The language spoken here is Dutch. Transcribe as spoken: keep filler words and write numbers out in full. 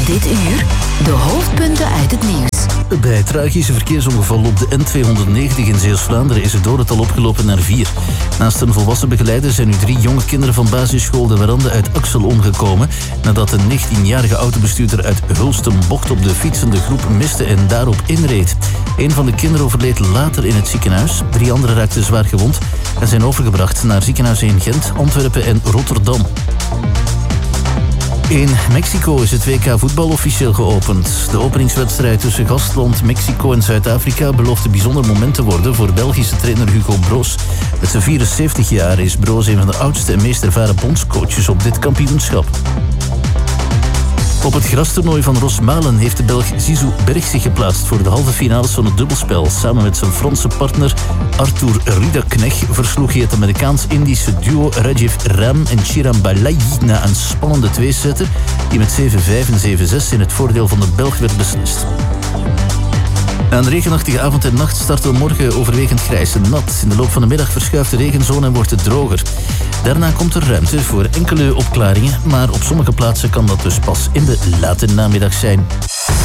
Dit uur de hoofdpunten uit het nieuws. Bij het tragische verkeersongeval op de N tweehonderdnegentig in Zeeuws-Vlaanderen is het dodental opgelopen naar vier. Naast een volwassen begeleider zijn nu drie jonge kinderen van basisschool de Verande uit Axel omgekomen nadat een negentienjarige autobestuurder uit Hulst een bocht op de fietsende groep miste en daarop inreed. Een van de kinderen overleed later in het ziekenhuis. Drie anderen raakten zwaar gewond en zijn overgebracht naar ziekenhuizen in Gent, Antwerpen en Rotterdam. In Mexico is het W K voetbal officieel geopend. De openingswedstrijd tussen gastland Mexico en Zuid-Afrika belooft een bijzonder moment te worden voor Belgische trainer Hugo Broos. Met zijn vierenzeventig jaar is Broos een van de oudste en meest ervaren bondscoaches op dit kampioenschap. Op het grastoernooi van Rosmalen heeft de Belg Zizou Berg zich geplaatst voor de halve finales van het dubbelspel. Samen met zijn Franse partner Arthur Ridderknecht versloeg hij het Amerikaans-Indische duo Rajiv Ram en Chiram Balayi na een spannende tweesetter die met zeven vijf en zeven zes in het voordeel van de Belg werd beslist. Na een regenachtige avond en nacht starten we morgen overwegend grijs en nat. In de loop van de middag verschuift de regenzone en wordt het droger. Daarna komt er ruimte voor enkele opklaringen, maar op sommige plaatsen kan dat dus pas in de late namiddag zijn.